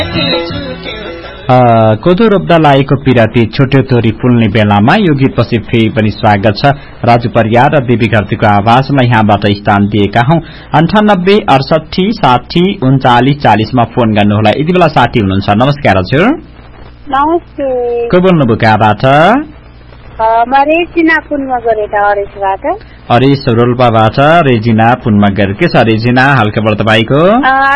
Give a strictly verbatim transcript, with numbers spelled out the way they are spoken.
कोदो रोप्दा लागेको पिराती छोटो तोरी फुल्ने बेलामा यो गीतपछि फेरि पनि स्वागत छ। राजु परियार र देवी घरतीको आवाजमा यहाँबाट स्थान दिएका हौं। अन्ठानब्बे अडसठी साठी उन्चालिस चालिसमा फोन गर्नुहोला। यति बेला साथी हुनुहुन्छ। नमस्कार हजुर। नमस्ते। को बोल्नुभयो कहाँबाट? रेजिना पुनमगर हरेसबाट। हरेस रोल्पाबाट रेजिना पुनमगर। के छ रेजिना हालखबर तपाईँको?